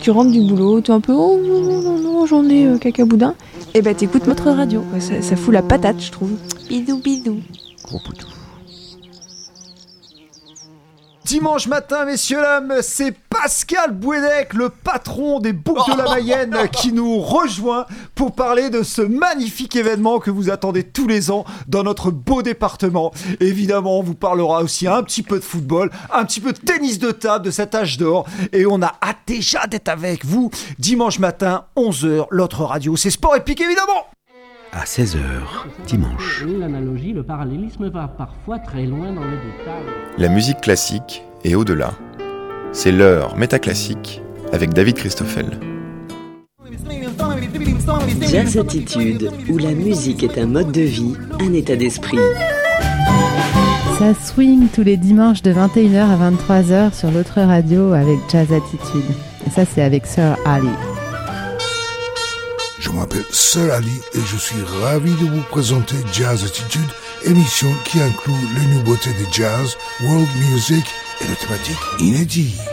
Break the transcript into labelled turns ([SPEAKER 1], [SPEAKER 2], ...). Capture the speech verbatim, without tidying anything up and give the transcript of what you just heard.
[SPEAKER 1] qui rentre du boulot, t'es un peu oh non, non, non, non j'en ai euh, cacaboudin, et bah t'écoutes notre radio. Ouais, ça, ça fout la patate, je trouve. Bidou, bidou.
[SPEAKER 2] Gros poutou.
[SPEAKER 3] Dimanche matin, messieurs, dames, c'est Pascal Bouédec, le patron des Boucles de la Mayenne, qui nous rejoint pour parler de ce magnifique événement que vous attendez tous les ans dans notre beau département. Évidemment, on vous parlera aussi un petit peu de football, un petit peu de tennis de table, de cet âge d'or. Et on a hâte déjà d'être avec vous dimanche matin, onze heures, l'autre radio. C'est Sport Épique, évidemment.
[SPEAKER 2] À seize heures, dimanche.
[SPEAKER 4] L'analogie, le parallélisme va parfois très loin dans le détail.
[SPEAKER 5] La musique classique et au-delà. C'est l'heure métaclassique avec David Christoffel.
[SPEAKER 6] Jazz Attitude, où la musique est un mode de vie, un état d'esprit.
[SPEAKER 7] Ça swing tous les dimanches de vingt et une heures à vingt-trois heures sur l'autre radio avec Jazz Attitude. Et ça, c'est avec Sir Ali.
[SPEAKER 8] Je m'appelle Sir Ali et je suis ravi de vous présenter Jazz Attitude, émission qui inclut les nouveautés de jazz, world music et les thématiques inédites.